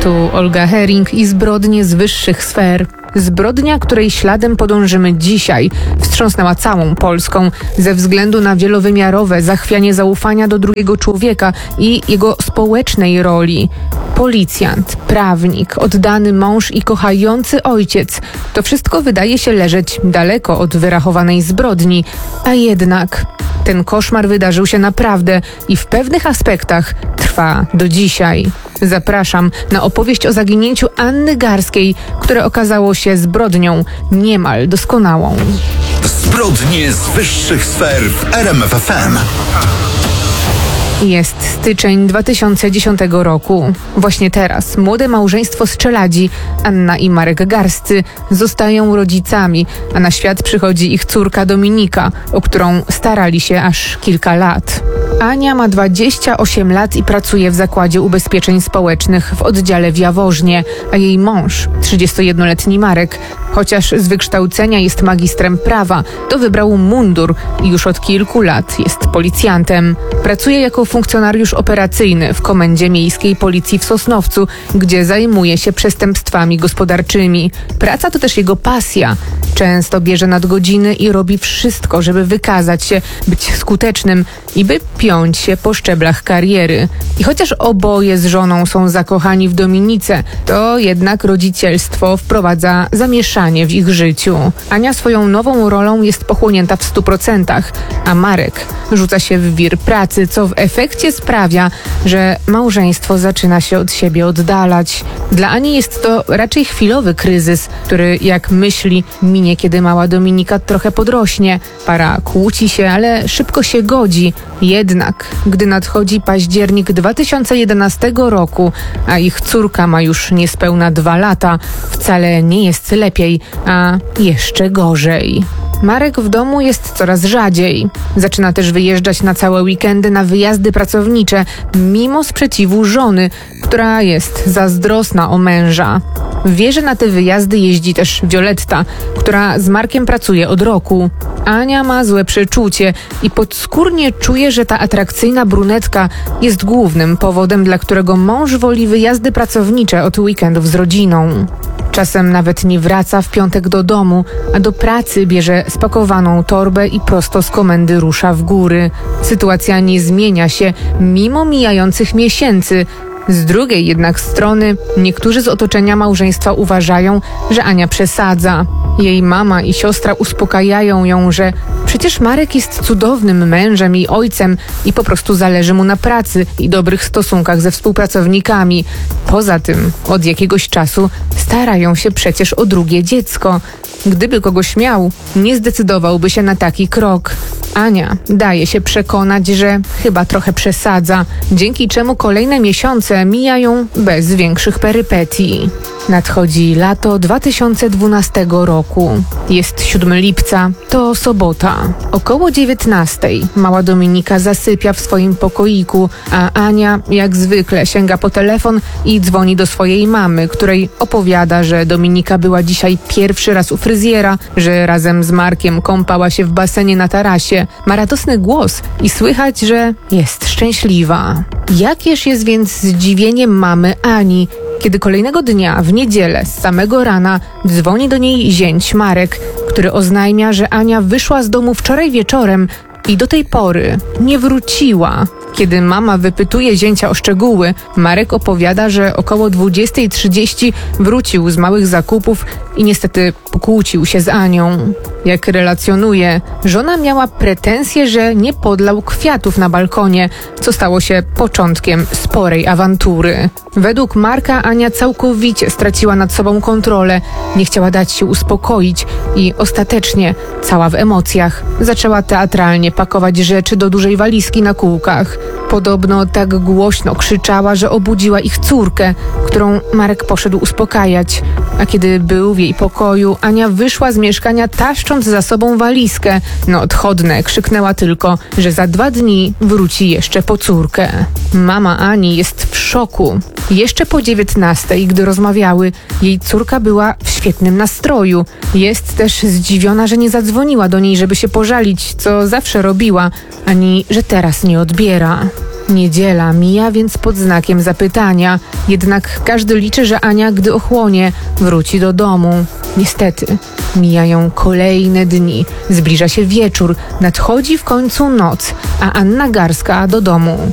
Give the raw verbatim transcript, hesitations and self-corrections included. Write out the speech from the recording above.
Tu Olga Hering i zbrodnie z wyższych sfer. Zbrodnia, której śladem podążymy dzisiaj, wstrząsnęła całą Polską ze względu na wielowymiarowe zachwianie zaufania do drugiego człowieka i jego społecznej roli. Policjant, prawnik, oddany mąż i kochający ojciec. To wszystko wydaje się leżeć daleko od wyrachowanej zbrodni, a jednak ten koszmar wydarzył się naprawdę i w pewnych aspektach trwa do dzisiaj. Zapraszam na opowieść o zaginięciu Anny Garskiej, które okazało się zbrodnią niemal doskonałą. Zbrodnie z wyższych sfer w R M F F M. Jest styczeń dwa tysiące dziesiątego roku. Właśnie teraz młode małżeństwo z Czeladzi, Anna i Marek Garscy, zostają rodzicami, a na świat przychodzi ich córka Dominika, o którą starali się aż kilka lat. Ania ma dwadzieścia osiem lat i pracuje w Zakładzie Ubezpieczeń Społecznych w oddziale w Jaworznie, a jej mąż, trzydziestojednoletni Marek, chociaż z wykształcenia jest magistrem prawa, to wybrał mundur i już od kilku lat jest policjantem. Pracuje jako funkcjonariusz operacyjny w Komendzie Miejskiej Policji w Sosnowcu, gdzie zajmuje się przestępstwami gospodarczymi. Praca to też jego pasja. Często bierze nadgodziny i robi wszystko, żeby wykazać się, być skutecznym i by piąć się po szczeblach kariery. I chociaż oboje z żoną są zakochani w Dominice, to jednak rodzicielstwo wprowadza zamieszanie w ich życiu. Ania swoją nową rolą jest pochłonięta w stu procentach, a Marek rzuca się w wir pracy, co w efekcie sprawia, że małżeństwo zaczyna się od siebie oddalać. Dla Ani jest to raczej chwilowy kryzys, który, jak myśli, minie, kiedy mała Dominika trochę podrośnie. Para kłóci się, ale szybko się godzi. Jednak, gdy nadchodzi październik dwa tysiące jedenastego roku, a ich córka ma już niespełna dwa lata, wcale nie jest lepiej, a jeszcze gorzej. Marek w domu jest coraz rzadziej. Zaczyna też wyjeżdżać na całe weekendy na wyjazdy pracownicze, mimo sprzeciwu żony, która jest zazdrosna o męża. Wie, że na te wyjazdy jeździ też Violetta, która z Markiem pracuje od roku. Ania ma złe przeczucie i podskórnie czuje, że ta atrakcyjna brunetka jest głównym powodem, dla którego mąż woli wyjazdy pracownicze od weekendów z rodziną. Czasem nawet nie wraca w piątek do domu, a do pracy bierze spakowaną torbę i prosto z komendy rusza w góry. Sytuacja nie zmienia się mimo mijających miesięcy. Z drugiej jednak strony niektórzy z otoczenia małżeństwa uważają, że Ania przesadza. Jej mama i siostra uspokajają ją, że przecież Marek jest cudownym mężem i ojcem i po prostu zależy mu na pracy i dobrych stosunkach ze współpracownikami. Poza tym od jakiegoś czasu starają się przecież o drugie dziecko. Gdyby kogoś miał, nie zdecydowałby się na taki krok. Ania daje się przekonać, że chyba trochę przesadza, dzięki czemu kolejne miesiące mijają bez większych perypetii. Nadchodzi lato dwa tysiące dwunastego roku. Jest siódmego lipca, to sobota. Około dziewiętnastej mała Dominika zasypia w swoim pokoiku, a Ania jak zwykle sięga po telefon i dzwoni do swojej mamy, której opowiada, że Dominika była dzisiaj pierwszy raz u fryzjera, że razem z Markiem kąpała się w basenie na tarasie. Ma radosny głos i słychać, że jest szczęśliwa. Jakież jest więc zdziwieniem mamy Ani, kiedy kolejnego dnia, w niedzielę, z samego rana dzwoni do niej zięć Marek, który oznajmia, że Ania wyszła z domu wczoraj wieczorem i do tej pory nie wróciła. Kiedy mama wypytuje zięcia o szczegóły, Marek opowiada, że około dwudziestej trzydzieści wrócił z małych zakupów i niestety pokłócił się z Anią. Jak relacjonuje, żona miała pretensje, że nie podlał kwiatów na balkonie, co stało się początkiem sporej awantury. Według Marka Ania całkowicie straciła nad sobą kontrolę, nie chciała dać się uspokoić i ostatecznie, cała w emocjach, zaczęła teatralnie pakować rzeczy do dużej walizki na kółkach. Podobno tak głośno krzyczała, że obudziła ich córkę, którą Marek poszedł uspokajać. A kiedy był w jej pokoju, Ania wyszła z mieszkania taszcząc za sobą walizkę. No odchodne, krzyknęła tylko, że za dwa dni wróci jeszcze po córkę. Mama Ani jest w szoku. Jeszcze po dziewiętnastej, gdy rozmawiały, jej córka była w świetnym nastroju. Jest też zdziwiona, że nie zadzwoniła do niej, żeby się pożalić, co zawsze robiła, ani że teraz nie odbiera. Niedziela mija więc pod znakiem zapytania, jednak każdy liczy, że Ania, gdy ochłonie, wróci do domu. Niestety, mijają kolejne dni, zbliża się wieczór, nadchodzi w końcu noc, a Anna Garska do domu